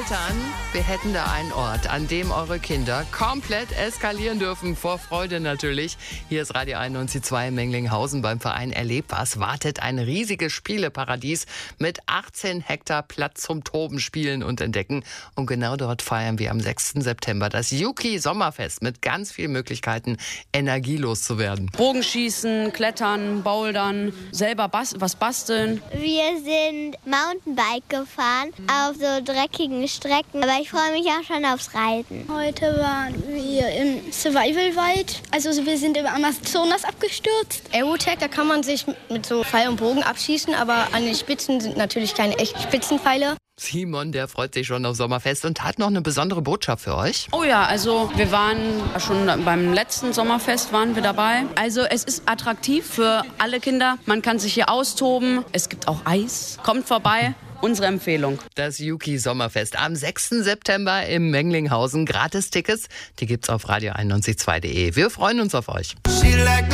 Eltern, wir hätten da einen Ort, an dem eure Kinder komplett eskalieren dürfen. Vor Freude natürlich. Hier ist Radio 91.2 in Menglinghausen beim Verein Erlebt was. Wartet ein riesiges Spieleparadies mit 18 Hektar Platz zum Toben, Spielen und Entdecken. Und genau dort feiern wir am 6. September das Juki Sommerfest mit ganz vielen Möglichkeiten, energielos zu werden. Bogenschießen, Klettern, Bouldern, selber was basteln. Wir sind Mountainbike gefahren auf so dreckigen Strecken, aber ich freue mich auch schon aufs Reiten. Heute waren wir im Survival-Wald, also wir sind im Amazonas abgestürzt. Aerotech, da kann man sich mit so Pfeil und Bogen abschießen, aber an den Spitzen sind natürlich keine echten Spitzenpfeile. Simon, der freut sich schon auf Sommerfest und hat noch eine besondere Botschaft für euch. Oh ja, also wir waren schon beim letzten Sommerfest waren wir dabei. Also es ist attraktiv für alle Kinder. Man kann sich hier austoben. Es gibt auch Eis. Kommt vorbei. Unsere Empfehlung. Das Juki Sommerfest am 6. September im Menglinghausen. Gratis-Tickets, die gibt's auf radio91.2.de. Wir freuen uns auf euch.